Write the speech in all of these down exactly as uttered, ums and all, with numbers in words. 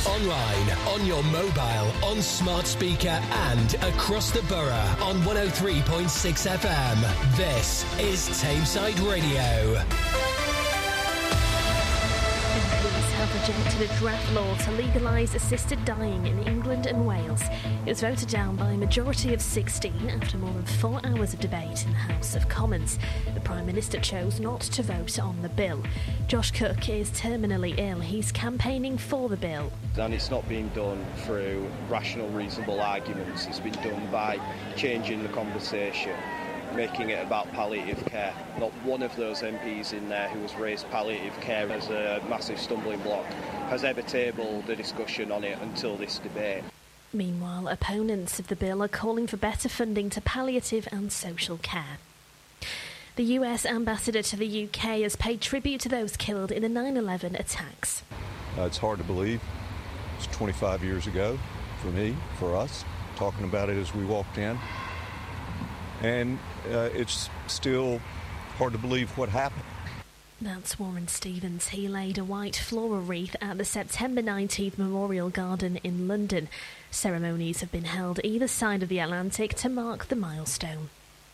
online, on your mobile, on smart speaker and across the borough on one oh three point six F M. This is Tameside Radio. Have rejected a draft law to legalise assisted dying in England and Wales. It was voted down by a majority of sixteen after more than four hours of debate in the House of Commons. The Prime Minister chose not to vote on the bill. Josh Cook is terminally ill. He's campaigning for the bill. And it's not being done through rational, reasonable arguments. It's been done by changing the conversation, making it about palliative care. Not one of those M Ps in there who has raised palliative care as a massive stumbling block has ever tabled a discussion on it until this debate. Meanwhile, opponents of the bill are calling for better funding to palliative and social care. The U S ambassador to the U K has paid tribute to those killed in the nine eleven attacks. Uh, it's hard to believe. It's twenty-five years ago for me, for us, talking about it as we walked in. And uh, it's still hard to believe what happened. That's Warren Stevens. He laid a white floral wreath at the September nineteenth Memorial Garden in London. Ceremonies have been held either side of the Atlantic to mark the milestone.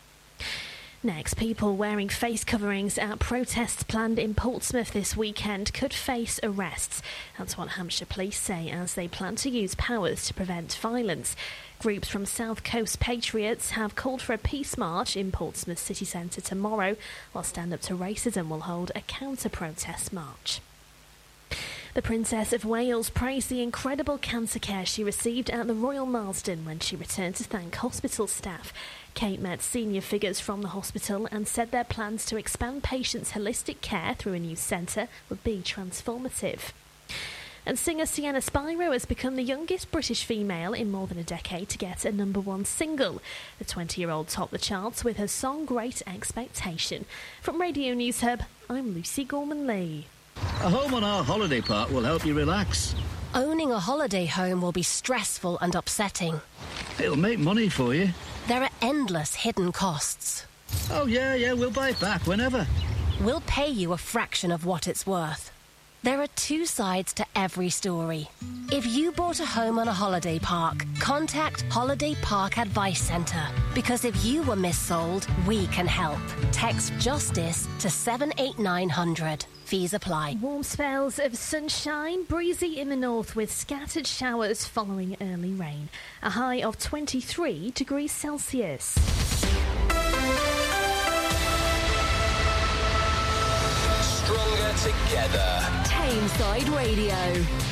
Next, people wearing face coverings at protests planned in Portsmouth this weekend could face arrests. That's what Hampshire Police say as they plan to use powers to prevent violence. Groups from South Coast Patriots have called for a peace march in Portsmouth city centre tomorrow, while Stand Up to Racism will hold a counter-protest march. The Princess of Wales praised the incredible cancer care she received at the Royal Marsden when she returned to thank hospital staff. Kate met senior figures from the hospital and said their plans to expand patients' holistic care through a new centre would be transformative. And singer Sienna Spiro has become the youngest British female in more than a decade to get a number one single. The twenty-year-old topped the charts with her song Great Expectation. From Radio News Hub, I'm Lucy Gorman-Lee. A home on our holiday park will help you relax. Owning a holiday home will be stressful and upsetting. It'll make money for you. There are endless hidden costs. Oh, yeah, yeah, we'll buy it back whenever. We'll pay you a fraction of what it's worth. There are two sides to every story. If you bought a home on a holiday park, contact Holiday Park Advice Centre. Because if you were missold, we can help. Text JUSTICE to seven eight nine hundred. Fees apply. Warm spells of sunshine, breezy in the north with scattered showers following early rain. A high of twenty-three degrees Celsius. Stronger together. Tameside Radio.